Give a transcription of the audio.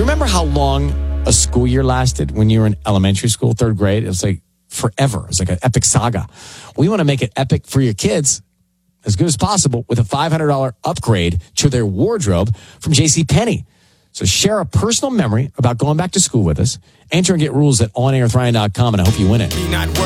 remember how long a school year lasted when you were in elementary school, third grade? It was like forever. It was like an epic saga. We want to make it epic for your kids as good as possible with a $500 upgrade to their wardrobe from JCPenney. So share a personal memory about going back to school with us. Enter and get rules at onairthrion.com, and I hope you win it.